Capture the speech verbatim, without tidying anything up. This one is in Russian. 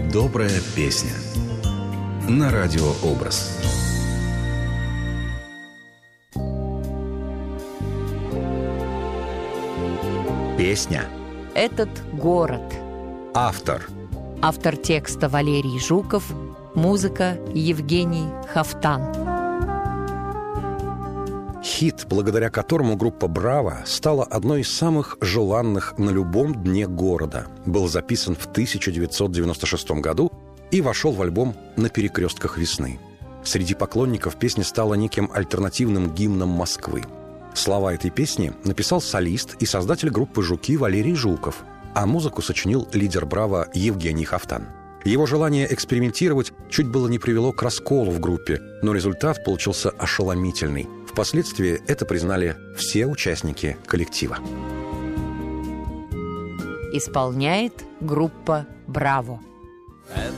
Добрая песня на радиообраз. Песня. Этот город. Автор. Автор текста Валерий Жуков. Музыка Евгений Хафтан. Хит, благодаря которому группа «Браво» стала одной из самых желанных на любом дне города, был записан в тысяча девятьсот девяносто шестом году и вошел в альбом «На перекрестках весны». Среди поклонников песня стала неким альтернативным гимном Москвы. Слова этой песни написал солист и создатель группы «Жуки» Валерий Жуков, а музыку сочинил лидер «Браво» Евгений Хафтан. Его желание экспериментировать чуть было не привело к расколу в группе, но результат получился ошеломительный. Впоследствии это признали все участники коллектива. Исполняет группа «Браво». Этот